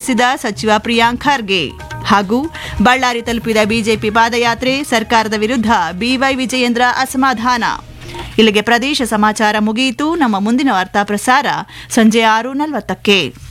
ಉದ್ಘಾಟಿಸಿದ ಸಚಿವ ಪ್ರಿಯಾಂಕ್ ಖರ್ಗೆ. ಹಾಗೂ ಬಳ್ಳಾರಿ ತಲುಪಿದ ಬಿಜೆಪಿ ಪಾದಯಾತ್ರೆ, ಸರ್ಕಾರದ ವಿರುದ್ಧ ಬಿವೈ ವಿಜಯೇಂದ್ರ ಅಸಮಾಧಾನ. ಇಲ್ಲಿಗೆ ಪ್ರದೇಶ ಸಮಾಚಾರ ಮುಗಿಯಿತು. ನಮ್ಮ ಮುಂದಿನ ವಾರ್ತಾ ಪ್ರಸಾರ ಸಂಜೆ 6:40ಕ್ಕೆ.